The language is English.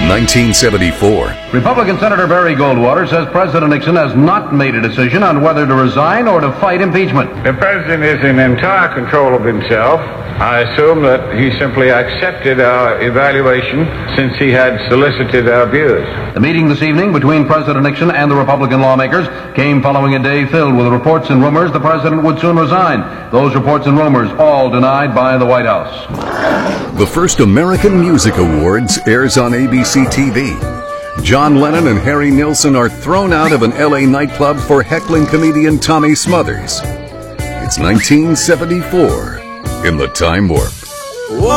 1974. Republican Senator Barry Goldwater says President Nixon has not made a decision on whether to resign or to fight impeachment. The president is in entire control of himself. I assume that he simply accepted our evaluation since he had solicited our views. The meeting this evening between President Nixon and the Republican lawmakers came following a day filled with reports and rumors the president would soon resign. Those reports and rumors all denied by the White House. The first American Music Awards airs on ABC TV. John Lennon and Harry Nilsson are thrown out of an LA nightclub for heckling comedian Tommy Smothers. It's 1974 in the Time Warp. Whoa!